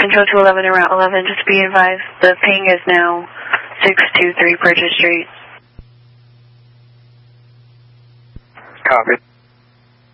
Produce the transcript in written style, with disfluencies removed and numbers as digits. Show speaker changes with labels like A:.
A: Control 211 and Route 11, just be advised, the ping is now 623 Bridges Street.
B: Copy.